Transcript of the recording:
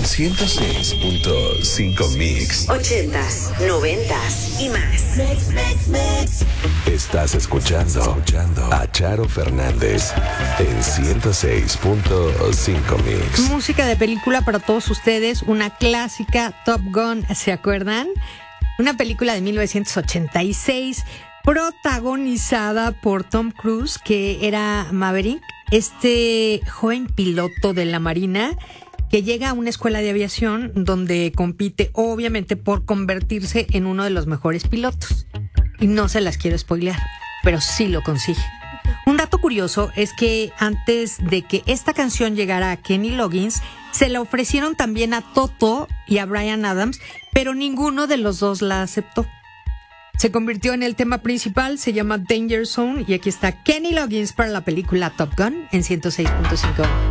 En 106.5 Mix. 80s, 90s y más. Estás escuchando a Charo Fernández en 106.5 Mix. Música de película para todos ustedes, una clásica, Top Gun, ¿se acuerdan? Una película de 1986 protagonizada por Tom Cruise, que era Maverick, este joven piloto de la Marina que llega a una escuela de aviación donde compite obviamente por convertirse en uno de los mejores pilotos. Y no se las quiero spoilear, pero sí lo consigue. Un dato curioso es que antes de que esta canción llegara a Kenny Loggins, se la ofrecieron también a Toto y a Bryan Adams, pero ninguno de los dos la aceptó. Se convirtió en el tema principal, se llama Danger Zone, y aquí está Kenny Loggins para la película Top Gun en 106.5.